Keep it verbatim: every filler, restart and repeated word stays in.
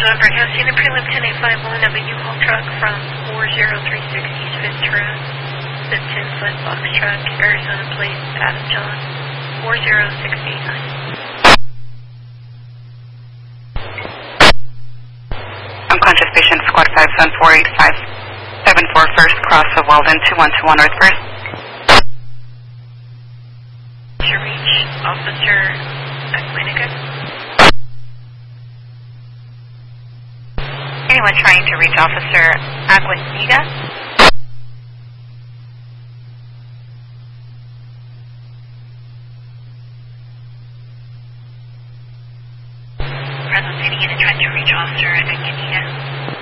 November, have seen a prelim ten eight five one of a U-Haul truck from four zero three six East Ventura. The ten foot box truck, Arizona plate, Adam John, four zero six eight nine. Unconscious patient, squad five seven four eight five seven four first, cross of Weldon, two one two one North First. To reach Officer Aguiniga. Anyone trying to reach Officer Aguiniga? Present city unit trying to reach Officer Aguiniga.